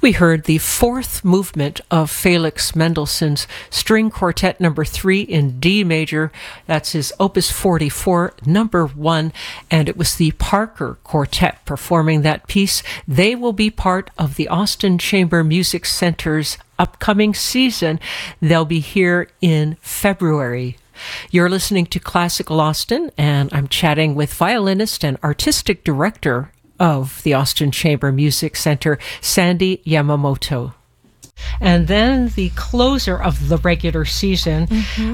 We heard the fourth movement of Felix Mendelssohn's String Quartet number 3 in D major. That's his Opus 44, number 1, and it was the Parker Quartet performing that piece. They will be part of the Austin Chamber Music Center's upcoming season. They'll be here in February. You're listening to Classical Austin, and I'm chatting with violinist and artistic director of the Austin Chamber Music Center, Sandy Yamamoto. And then the closer of the regular season,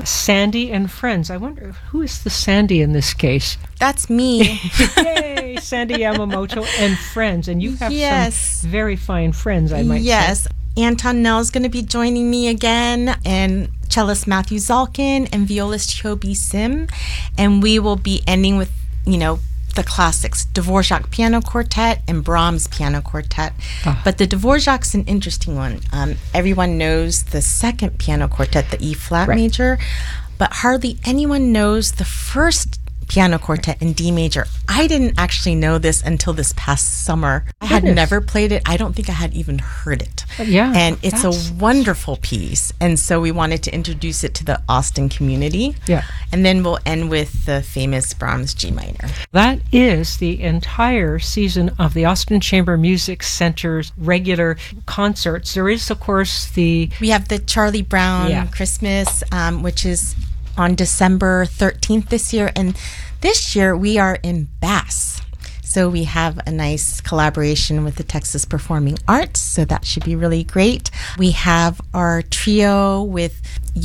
Sandy and Friends. I wonder, who is the Sandy in this case? That's me. Yay, Sandy Yamamoto and Friends. And you have some very fine friends, I might say. Yes. Anton Nell's going to be joining me again, and cellist Matthew Zalkin, and violist Hyobi Sim. And we will be ending with, the classics, Dvorak Piano Quartet and Brahms Piano Quartet. But the Dvorak's an interesting one. Everyone knows the second piano quartet, the E-flat major, but hardly anyone knows the first piano quartet in D major. I didn't actually know this until this past summer. I had never played it. I don't think I had even heard it. And it's a wonderful piece. And so we wanted to introduce it to the Austin community. And then we'll end with the famous Brahms G minor. That is the entire season of the Austin Chamber Music Center's regular concerts. There is, of course, we have the Charlie Brown Christmas, which is on December 13th this year. And this year we are in Bass. So we have a nice collaboration with the Texas Performing Arts. So that should be really great. We have our trio with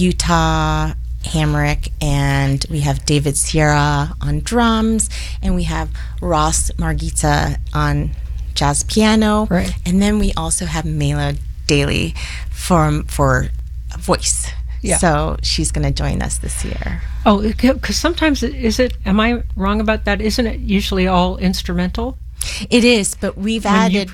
Utah Hamrick, and we have David Sierra on drums, and we have Ross Margita on jazz piano. And then we also have Mela Daly for voice. So she's going to join us this year. Oh, because sometimes am I wrong about that? Isn't it usually all instrumental? It is, but we've added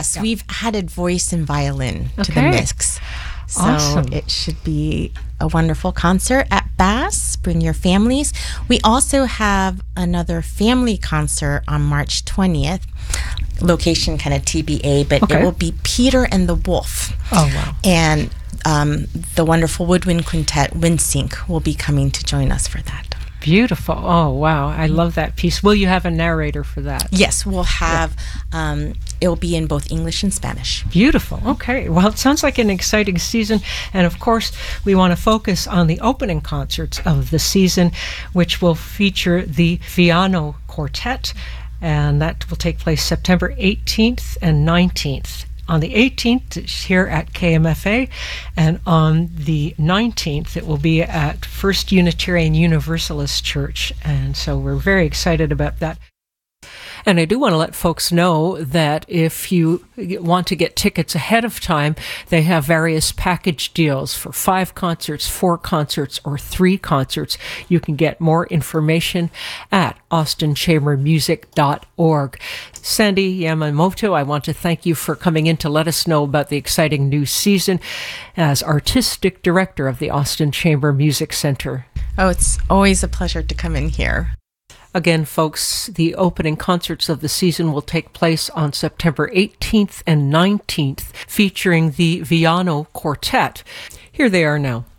voice and violin to the mix. So it should be a wonderful concert at Bass. Bring your families. We also have another family concert on March 20th. Location kind of TBA, but it will be Peter and the Wolf. Oh, wow. And the wonderful woodwind quintet Windsync will be coming to join us for that. Beautiful. Oh, wow. I love that piece. Will you have a narrator for that? Yes, we'll have, it'll be in both English and Spanish. Beautiful. Okay. Well, it sounds like an exciting season. And of course, we want to focus on the opening concerts of the season, which will feature the Viano Quartet. And that will take place September 18th and 19th. On the 18th, it's here at KMFA, and on the 19th, it will be at First Unitarian Universalist Church, and so we're very excited about that. And I do want to let folks know that if you want to get tickets ahead of time, they have various package deals for 5 concerts, 4 concerts, or 3 concerts. You can get more information at austinchambermusic.org. Sandy Yamamoto, I want to thank you for coming in to let us know about the exciting new season as Artistic Director of the Austin Chamber Music Center. Oh, it's always a pleasure to come in here. Again, folks, the opening concerts of the season will take place on September 18th and 19th, featuring the Viano Quartet. Here they are now.